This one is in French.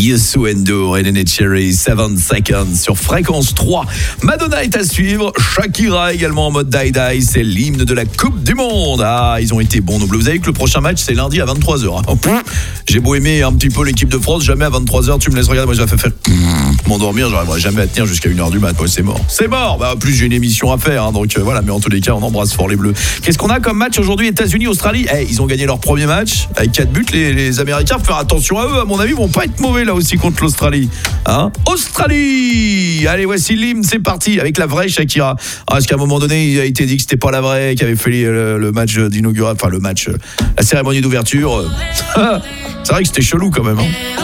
Yasuendo, René Cherry, 7 Seconds sur Fréquence 3. Madonna est à suivre, Shakira également en mode die-die, c'est l'hymne de la Coupe du Monde. Ah, ils ont été bons nos bleus. Vous savez que le prochain match c'est lundi à 23h. J'ai beau aimer un petit peu l'équipe de France, jamais à 23h tu me laisses regarder, moi je vais faire m'endormir, j'arriverai jamais à tenir jusqu'à 1h du mat. Ouais, c'est mort. C'est mort. Bah en plus j'ai une émission à faire donc voilà, mais en tous les cas, on embrasse fort les bleus. Qu'est-ce qu'on a comme match aujourd'hui? États-Unis, Australie. Ils ont gagné leur premier match avec 4 buts les Américains. Faut faire attention à eux, à mon avis, ils vont pas être mauvais là aussi contre l'Australie. Australie. Allez, voici l'hymne, c'est parti avec la vraie Shakira. Parce qu'à un moment donné, il a été dit que c'était pas la vraie qui avait fait le match d'inauguration, la cérémonie d'ouverture. C'est vrai que c'était chelou quand même.